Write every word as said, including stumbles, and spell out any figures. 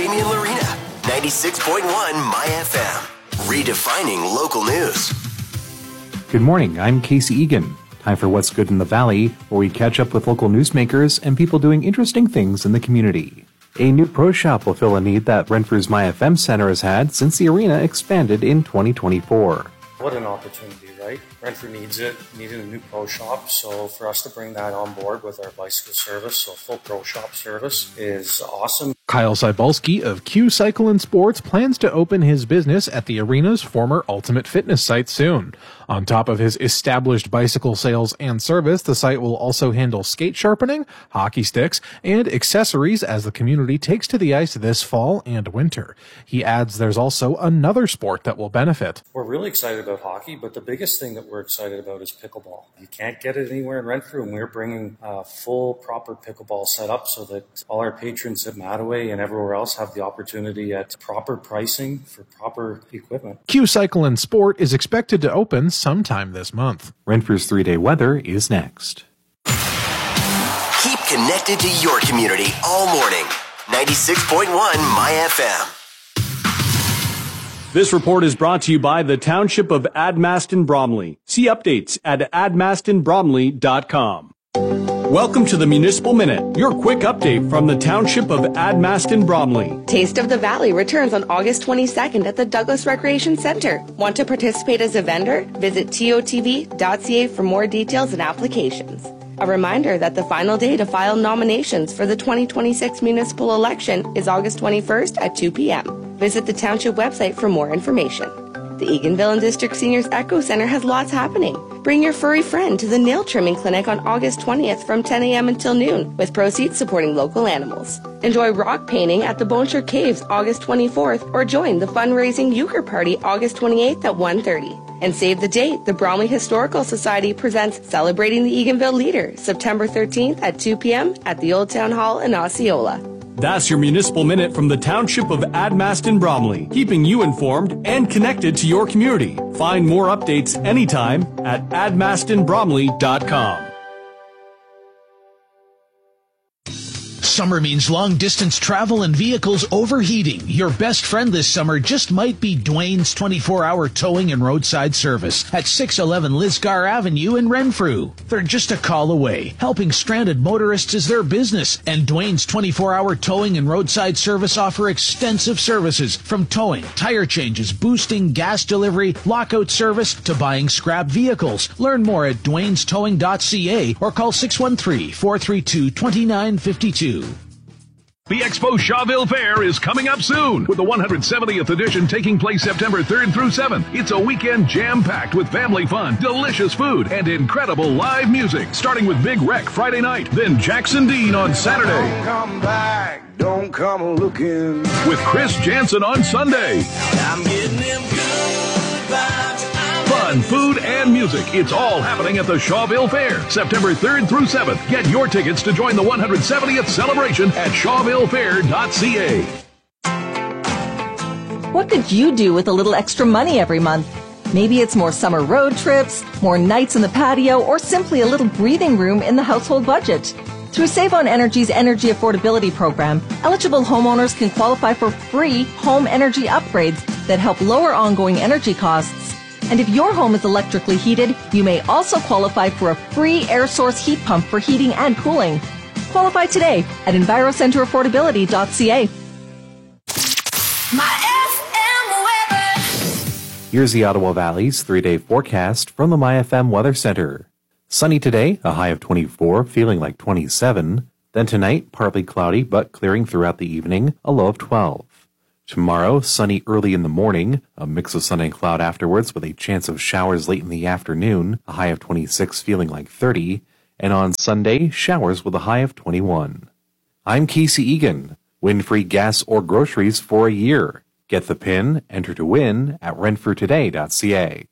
Jamie and Lorena. ninety-six point one My F M. Redefining local news. Good morning, I'm Casey Egan. Time for What's Good in the Valley, where we catch up with local newsmakers and people doing interesting things in the community. A new pro shop will fill a need that Renfrew's My F M Center has had since the arena expanded in twenty twenty-four. What an opportunity, right? Renfrew needs it, needed a new pro shop, so for us to bring that on board with our bicycle service, so full pro shop service, is awesome. Kyle Cybulski of Q Cycle and Sports plans to open his business at the arena's former Ultimate Fitness site soon. On top of his established bicycle sales and service, the site will also handle skate sharpening, hockey sticks, and accessories as the community takes to the ice this fall and winter. He adds there's also another sport that will benefit. We're really excited about hockey, but the biggest thing that we're excited about is pickleball. You can't get it anywhere in Renfrew, and we're bringing a full, proper pickleball set up so that all our patrons at Mattaway and everywhere else have the opportunity at proper pricing for proper equipment. Q Cycle and Sport is expected to open sometime this month. Renfrew's three-day weather is next. Keep connected to your community all morning. ninety-six point one My F M. This report is brought to you by the Township of Admaston Bromley. See updates at admaston bromley dot com. Welcome to the Municipal Minute, your quick update from the Township of Admaston Bromley. Taste of the Valley returns on August twenty-second at the Douglas Recreation Center. Want to participate as a vendor? Visit T O T V dot C A for more details and applications. A reminder that the final day to file nominations for the twenty twenty-six municipal election is August twenty-first at two p.m. Visit the Township website for more information. The Eganville and District Seniors Echo Center has lots happening. Bring your furry friend to the nail trimming clinic on August twentieth from ten a.m. until noon, with proceeds supporting local animals. Enjoy rock painting at the Boneshire Caves August twenty-fourth, or join the fundraising euchre party August twenty-eighth at one thirty. And save the date, the Bromley Historical Society presents Celebrating the Eganville Leader, September thirteenth at two p.m. at the Old Town Hall in Osceola. That's your Municipal Minute from the Township of Admaston Bromley, keeping you informed and connected to your community. Find more updates anytime at admaston bromley dot com. Summer means long-distance travel and vehicles overheating. Your best friend this summer just might be Dwayne's twenty-four hour towing and roadside service at six eleven Lisgar Avenue in Renfrew. They're just a call away. Helping stranded motorists is their business, and Dwayne's twenty-four hour towing and roadside service offer extensive services from towing, tire changes, boosting, gas delivery, lockout service, to buying scrap vehicles. Learn more at dwaynes towing dot c a or call six one three, four three two, two nine five two. The Expo Shawville Fair is coming up soon, with the one hundred seventieth edition taking place September third through seventh. It's a weekend jam-packed with family fun, delicious food, and incredible live music, starting with Big Wreck Friday night, then Jackson Dean on Saturday. Don't come back, don't come looking. With Chris Jansen on Sunday. I'm getting them good vibes. Fun, food, and music. It's all happening at the Shawville Fair, September third through seventh. Get your tickets to join the one hundred seventieth celebration at shawville fair dot c a. What could you do with a little extra money every month? Maybe it's more summer road trips, more nights in the patio, or simply a little breathing room in the household budget. Through Save on Energy's Energy Affordability Program, eligible homeowners can qualify for free home energy upgrades that help lower ongoing energy costs. And if your home is electrically heated, you may also qualify for a free air source heat pump for heating and cooling. Qualify today at envirocenter affordability dot c a. My F M weather. Here's the Ottawa Valley's three-day forecast from the My F M Weather Center. Sunny today, a high of twenty-four, feeling like twenty-seven. Then tonight, partly cloudy, but clearing throughout the evening, a low of twelve. Tomorrow, sunny early in the morning, a mix of sun and cloud afterwards with a chance of showers late in the afternoon, a high of twenty-six, feeling like thirty. And on Sunday, showers with a high of twenty-one. I'm Casey Egan. Win free gas or groceries for a year. Get the pin, enter to win at renfrew today dot c a.